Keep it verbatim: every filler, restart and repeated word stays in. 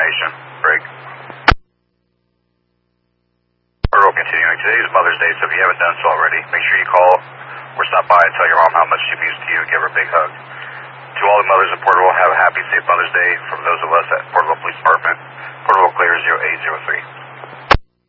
Nation. Break. We're continuing. Today is Mother's Day, so if you haven't done so already, make sure you call or stop by and tell your mom how much she means to you and give her a big hug. To all the mothers in Porterville, have a happy